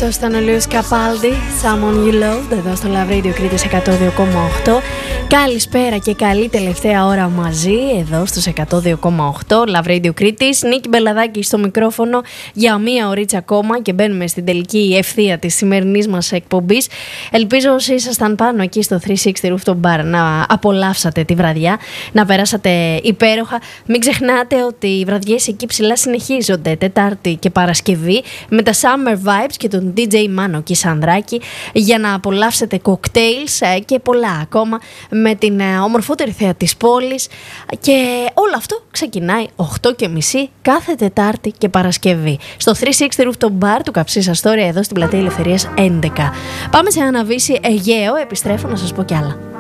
Αυτό ήταν ο Λιούις Καπάλντι, Someone You Loved, εδώ στο Love Radio Κρήτης 102,8. Καλησπέρα και καλή τελευταία ώρα μαζί, εδώ στους 102,8 Love Radio Κρήτης. Νίκη Μπελαδάκη στο μικρόφωνο για μία ωρίτσα ακόμα και μπαίνουμε στην τελική ευθεία της σημερινής μας εκπομπής. Ελπίζω όσοι ήσασταν πάνω εκεί στο 360 Rooftop Bar να απολαύσατε τη βραδιά, να περάσατε υπέροχα. Μην ξεχνάτε ότι οι βραδιές εκεί ψηλά συνεχίζονται Τετάρτη και Παρασκευή με τα Summer Vibes και τον DJ Μάνο Κισανδράκη για να απολαύσετε κοκτέιλς και πολλά ακόμα με την ομορφότερη θέα της πόλης, και όλο αυτό ξεκινάει 8:30 κάθε Τετάρτη και Παρασκευή στο 360 Rooftop Bar του Καψής Αστόρια εδώ στην Πλατεία Ελευθερίας 11. Πάμε σε ένα βύση Αιγαίο, επιστρέφω να σας πω κι άλλα.